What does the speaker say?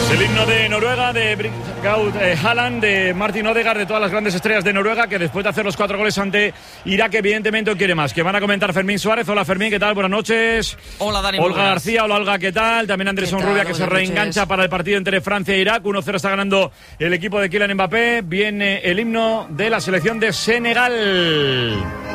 El himno de Noruega, de Braut Haaland, de Martin Odegaard, de todas las grandes estrellas de Noruega, que después de hacer los 4 goles ante Irak, evidentemente quiere más. Que van a comentar Fermín Suárez. Hola Fermín, ¿qué tal? Buenas noches. Hola Dani. Olga García, hola Olga, ¿qué tal? También Anderson Rubia, que se reengancha para el partido entre Francia e Irak. 1-0 está ganando el equipo de Kylian Mbappé. Viene el himno de la selección de Senegal.